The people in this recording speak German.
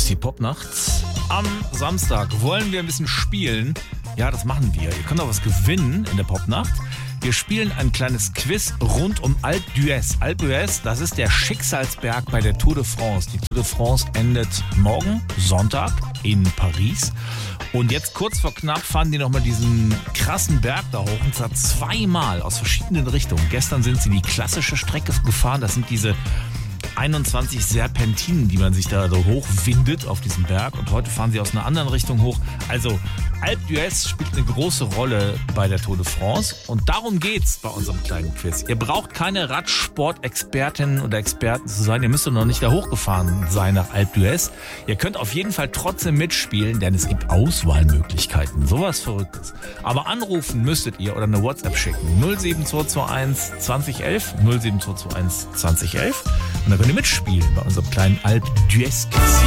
ist die Popnacht. Am Samstag wollen wir ein bisschen spielen. Ja, das machen wir. Ihr könnt auch was gewinnen in der Popnacht. Wir spielen ein kleines Quiz rund um Alpe d'Huez. Alpe d'Huez, das ist der Schicksalsberg bei der Tour de France. Die Tour de France endet morgen, Sonntag, in Paris. Und jetzt kurz vor knapp fahren die nochmal diesen krassen Berg da hoch. Und zwar zweimal aus verschiedenen Richtungen. Gestern sind sie die klassische Strecke gefahren. Das sind diese 21 Serpentinen, die man sich da so hochwindet auf diesem Berg. Und heute fahren sie aus einer anderen Richtung hoch. Also Alpe d'Huez spielt eine große Rolle bei der Tour de France. Und darum geht's bei unserem kleinen Quiz. Ihr braucht keine Radsport-Expertinnen oder Experten zu sein. Ihr müsst noch nicht da hochgefahren sein nach Alpe d'Huez. Ihr könnt auf jeden Fall trotzdem mitspielen, denn es gibt Auswahlmöglichkeiten. Sowas Verrücktes. Aber anrufen müsstet ihr oder eine WhatsApp schicken. 07221 2011 07221 2011. Und dann könnt ihr mitspielen bei unserem kleinen Alpe d'Huez Quiz.